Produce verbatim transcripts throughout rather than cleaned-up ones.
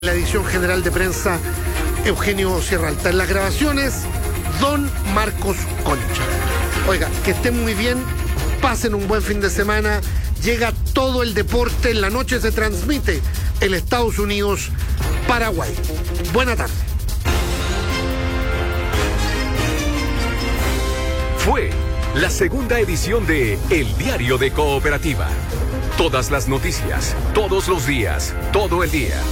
La edición general de prensa, Eugenio Sierra Alta. En las grabaciones, don Marcos Concha. Oiga, que estén muy bien, pasen un buen fin de semana. Llega todo el deporte, en la noche se transmite el Estados Unidos-Paraguay. Buena tarde. Fue la segunda edición de El Diario de Cooperativa. Todas las noticias, todos los días, todo el día.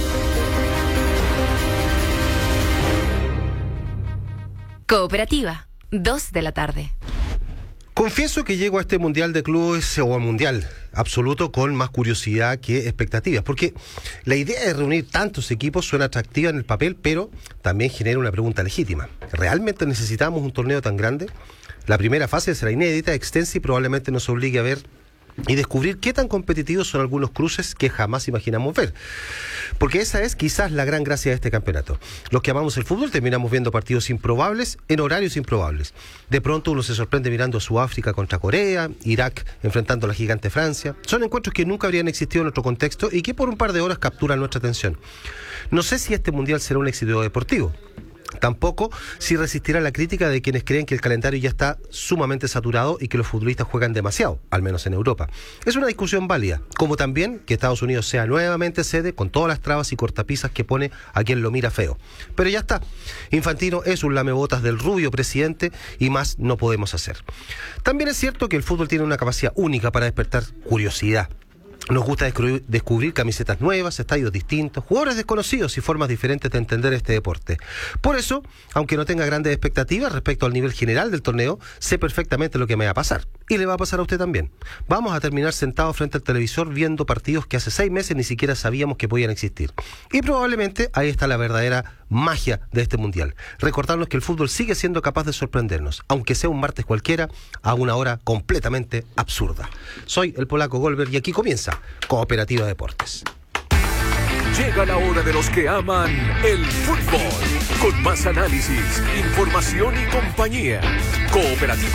Cooperativa, dos de la tarde. Confieso que llego a este Mundial de Clubes, o al Mundial absoluto, con más curiosidad que expectativas, porque la idea de reunir tantos equipos suena atractiva en el papel, pero también genera una pregunta legítima. ¿Realmente necesitamos un torneo tan grande? La primera fase será inédita, extensa y probablemente nos obligue a ver y descubrir qué tan competitivos son algunos cruces que jamás imaginamos ver. Porque esa es quizás la gran gracia de este campeonato. Los que amamos el fútbol terminamos viendo partidos improbables en horarios improbables. De pronto uno se sorprende mirando a Sudáfrica contra Corea, Irak enfrentando a la gigante Francia. Son encuentros que nunca habrían existido en otro contexto y que por un par de horas capturan nuestra atención. No sé si este mundial será un éxito deportivo. Tampoco si resistirá la crítica de quienes creen que el calendario ya está sumamente saturado y que los futbolistas juegan demasiado, al menos en Europa. Es una discusión válida, como también que Estados Unidos sea nuevamente sede con todas las trabas y cortapisas que pone a quien lo mira feo. Pero ya está, Infantino es un lamebotas del rubio presidente y más no podemos hacer. También es cierto que el fútbol tiene una capacidad única para despertar curiosidad. Nos gusta descubrir, descubrir camisetas nuevas, estadios distintos, jugadores desconocidos y formas diferentes de entender este deporte. Por eso, aunque no tenga grandes expectativas respecto al nivel general del torneo, sé perfectamente lo que me va a pasar. Y le va a pasar a usted también. Vamos a terminar sentados frente al televisor viendo partidos que hace seis meses ni siquiera sabíamos que podían existir. Y probablemente ahí está la verdadera magia de este mundial. Recordarnos que el fútbol sigue siendo capaz de sorprendernos, aunque sea un martes cualquiera, a una hora completamente absurda. Soy el polaco Goldberg y aquí comienza Cooperativa Deportes. Llega la hora de los que aman el fútbol, con más análisis, información y compañía. Cooperativa.